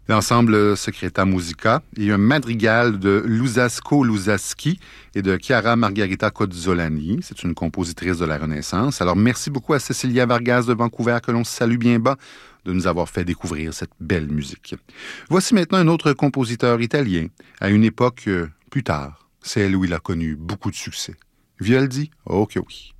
L'ensemble Secreta Musica et un madrigal de Luzzasco Luzzaschi et de Chiara Margherita Cozzolani. C'est une compositrice de la Renaissance. Alors, merci beaucoup à Cecilia Vargas de Vancouver, que l'on salue bien bas, de nous avoir fait découvrir cette belle musique. Voici maintenant un autre compositeur italien, à une époque plus tard, celle où il a connu beaucoup de succès. Vivaldi? Ok, oui.